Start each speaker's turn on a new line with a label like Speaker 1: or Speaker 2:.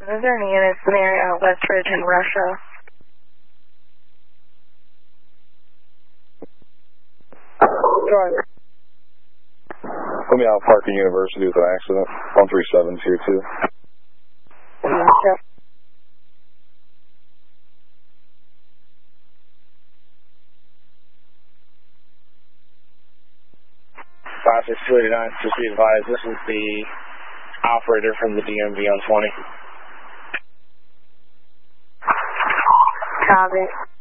Speaker 1: Is there any units in the area of Westridge in Russia?
Speaker 2: Driver.
Speaker 3: Let me out Parker University with an accident. 137's here too.
Speaker 2: Yep.
Speaker 4: 56289, just be advised, this is the operator from the DMV on 20.
Speaker 1: Copy.